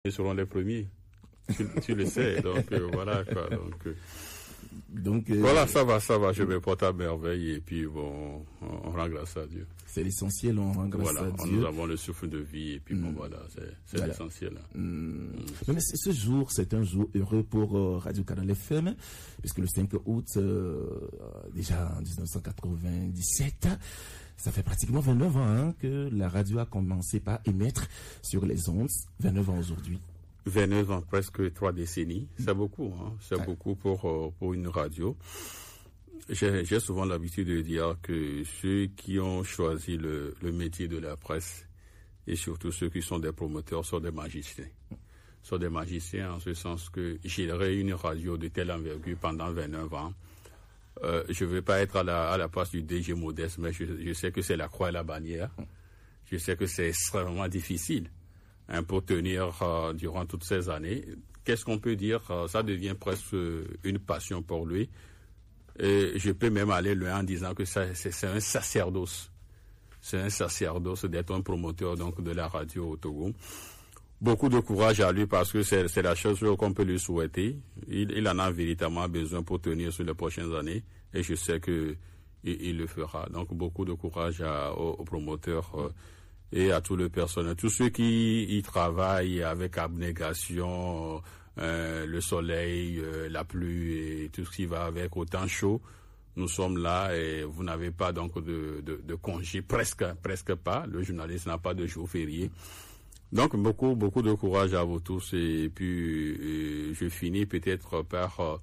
seront les premiers. Tu le sais, donc voilà quoi. Donc, voilà, ça va, je me porte à merveille et puis bon, on rend grâce à Dieu. C'est l'essentiel, on rend grâce à Dieu. Nous avons le souffle de vie et puis bon voilà, c'est l'essentiel. Mais ce jour, c'est un jour heureux pour Radio Canal FM, puisque le 5 août, déjà en 1997, ça fait pratiquement 29 ans que la radio a commencé par émettre sur les ondes, 29 ans aujourd'hui. 29 ans, presque 3 décennies, c'est beaucoup, c'est beaucoup pour une radio. J'ai souvent l'habitude de dire que ceux qui ont choisi le métier de la presse, et surtout ceux qui sont des promoteurs, sont des magiciens. Sont des magiciens en ce sens que gérer une radio de telle envergure pendant 29 ans, je ne vais pas être à la place du DG Modeste, mais je sais que c'est la croix et la bannière. Je sais que c'est extrêmement difficile. Pour tenir durant toutes ces années. Qu'est-ce qu'on peut dire? Ça devient presque une passion pour lui. Et je peux même aller loin en disant que c'est un sacerdoce. C'est un sacerdoce d'être un promoteur donc de la radio au Togo. Beaucoup de courage à lui parce que c'est la chose qu'on peut lui souhaiter. Il en a véritablement besoin pour tenir sur les prochaines années. Et je sais que il le fera. Donc beaucoup de courage aux promoteurs et à tout le personnel, tous ceux qui y travaillent avec abnégation, le soleil, la pluie et tout ce qui va avec, au temps chaud. Nous sommes là et vous n'avez pas donc de congé, presque pas. Le journaliste n'a pas de jour férié. Donc beaucoup de courage à vous tous et puis je finis peut-être par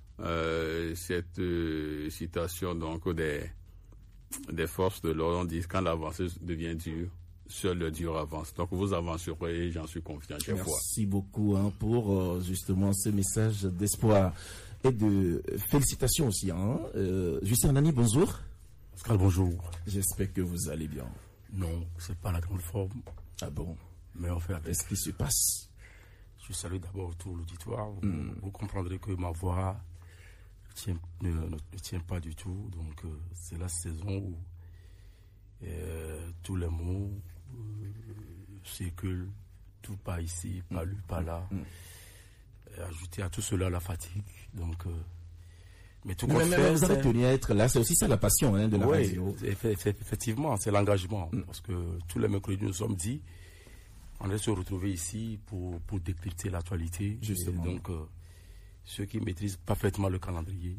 cette citation donc des forces de l'ordre. On dit quand l'avancée devient dure, seul le dur avance. Donc vous avancerez, j'en suis confiant. Merci beaucoup pour justement ce message d'espoir et de félicitations aussi. Justin Nani, bonjour. Pascal, bonjour. J'espère que vous allez bien. Non, c'est pas la grande forme. Ah bon? Mais en fait, qu'est-ce qui se passe? Je salue d'abord tout l'auditoire. Vous comprendrez que ma voix ne tient pas du tout. Donc c'est la saison où tous les mots circulent, tout pas ici, pas lu, pas là. Ajouter à tout cela la fatigue. Donc, mais tout vous avez tenu à être là, c'est aussi ça la passion de la radio. Effectivement, c'est l'engagement. Parce que tous les mercredis, nous sommes dit, on est se retrouver ici pour décrypter l'actualité. Justement. Donc, ceux qui maîtrisent parfaitement le calendrier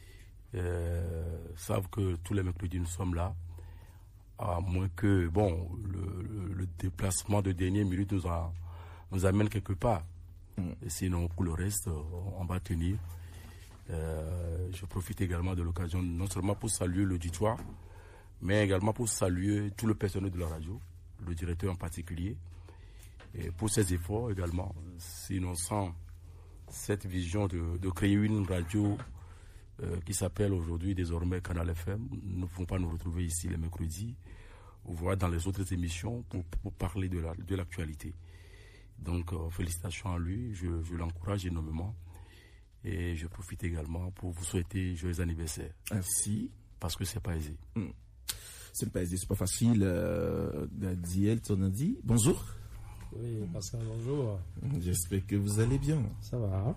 savent que tous les mercredis, nous sommes là. À moins que, bon, le déplacement de dernière minute nous amène quelque part. Et sinon, pour le reste, on va tenir. Je profite également de l'occasion, non seulement pour saluer l'auditoire, mais également pour saluer tout le personnel de la radio, le directeur en particulier, et pour ses efforts également. Sinon, sans cette vision de créer une radio qui s'appelle aujourd'hui désormais Canal FM, nous ne pouvons pas nous retrouver ici les mercredis, ou voir dans les autres émissions pour parler de l'actualité. Donc, félicitations à lui, je l'encourage énormément. Et je profite également pour vous souhaiter joyeux anniversaire. Merci. Parce que c'est pas aisé. C'est pas aisé, c'est pas facile. Gadiel Tonadi, bonjour. Oui, Pascal, bonjour. J'espère que vous allez bien. Ça va.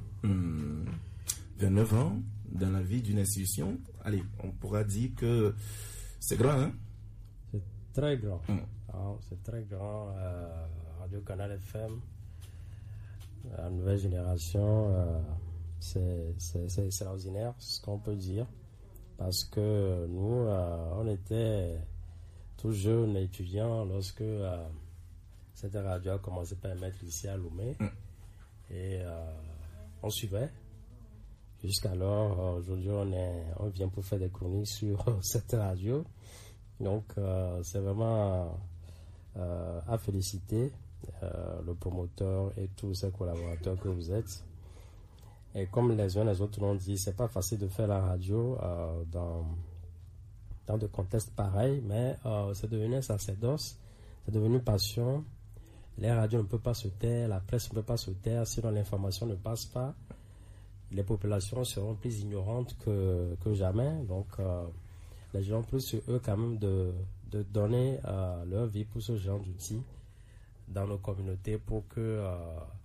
29 ans dans la vie d'une institution. Allez, on pourra dire que c'est grand, hein? C'est très grand. C'est très grand. Radio Canal FM, la nouvelle génération, c'est extraordinaire, ce qu'on peut dire. Parce que nous, on était tout jeunes étudiants lorsque cette radio a commencé par émettre ici à Lomé. Et on suivait. Jusqu'alors, aujourd'hui, on vient pour faire des chroniques sur cette radio. Donc, c'est vraiment à féliciter le promoteur et tous ses collaborateurs que vous êtes. Et comme les uns et les autres l'ont dit, c'est pas facile de faire la radio dans des contextes pareils, mais c'est devenu un sacerdoce, c'est devenu une passion. Les radios ne peuvent pas se taire, la presse ne peut pas se taire, sinon l'information ne passe pas. Les populations seront plus ignorantes que jamais. Donc, les gens plus sur eux quand même de donner leur vie pour ce genre d'outils dans nos communautés pour que